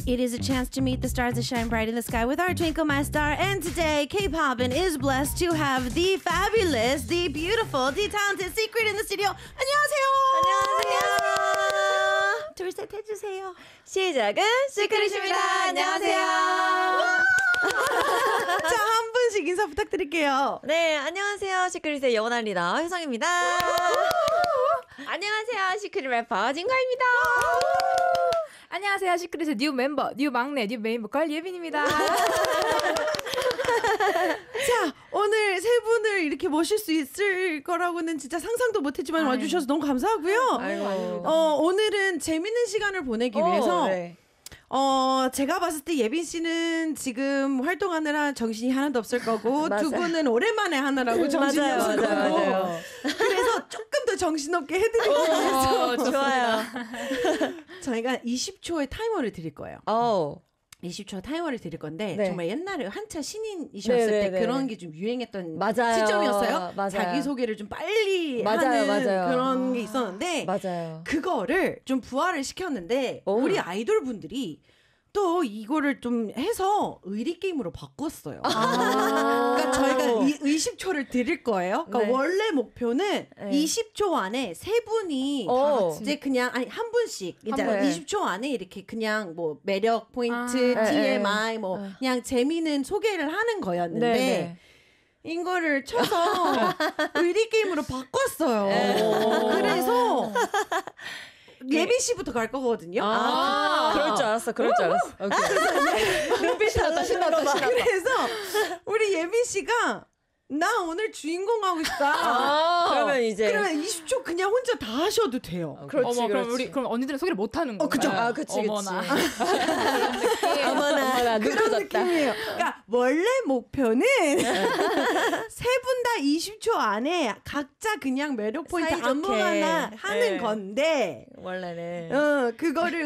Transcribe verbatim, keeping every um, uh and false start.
It is a chance to meet the stars that shine bright in the sky with our Twinkle My Star. And today, K-Poppin is blessed to have the fabulous, the beautiful, the talented Secret in the studio. 안녕하세요. 안녕하세요. 둘, 셋 해주세요. 시작은 시크릿입니다. 안녕하세요. 자, 한 분씩 인사 부탁드릴게요. 네, 안녕하세요. 시크릿의 영원한 리더 효성입니다. 안녕하세요. 시크릿 래퍼 진가입니다. 안녕하세요. 시크릿의 뉴 멤버, 뉴 막내, 뉴 메인 보컬 예빈입니다. 자, 오늘 세 분을 이렇게 모실 수 있을 거라고는 진짜 상상도 못했지만 아유. 와주셔서 너무 감사하고요. 아이고. 어, 오늘은 재밌는 시간을 보내기 오, 위해서 네. 어, 제가 봤을 때 예빈 씨는 지금 활동하느라 정신이 하나도 없을 거고 두 분은 오랜만에 하느라고 정신이 맞아요, 없을 맞아요, 거고 맞아요. 그래서 조금 더 정신없게 해드리기 위해서 오, 좋아요. 저희가 이십 초의 타이머를 드릴 거예요. 오. 이십 초 타이머를 드릴 건데 네. 정말 옛날에 한참 신인이셨을 네, 네, 때 네. 그런 게 좀 유행했던 맞아요. 시점이었어요. 맞아요. 자기소개를 좀 빨리 맞아요, 하는 맞아요. 그런 게 있었는데 맞아요. 그거를 좀 부활을 시켰는데 오. 우리 아이돌 분들이 또 이거를 좀 해서 의리 게임으로 바꿨어요. 아. 그러니까 저희가 이 이십 초를 드릴 거예요. 그러니까 네. 원래 목표는 네. 이십 초 안에 세 분이 오. 이제 그냥 아니 한 분씩 이제 한 분. 이십 초 안에 이렇게 그냥 뭐 매력 포인트, 아. 티엠아이 뭐 네. 그냥 재미있는 소개를 하는 거였는데 네, 네. 이거를 쳐서 의리 게임으로 바꿨어요. 그래서 예빈 씨부터 갈 거거든요. 아, 그럴 줄 알았어. 그럴 줄 알았어. 눈빛 신났다, 신났다, 신났다. 그래서 우리 예빈 씨가 나 오늘 주인공 하고 싶다. 아, 그러면 이제 그러면 이십 초 그냥 혼자 다 하셔도 돼요. 그렇지, 어머, 그럼 그렇지. 우리 그럼 언니들은 소개를 못 하는 거예요. 어, 그죠. 아, 그치, 그치. 어머나. 어머나, 어머나, 눈 그런 커졌다. 느낌이에요. 그러니까 원래 목표는 세 분 다 이십 초 안에 각자 그냥 매력 포인트 사이좋게. 아무거나 하는 네. 건데 원래는. 어, 그거를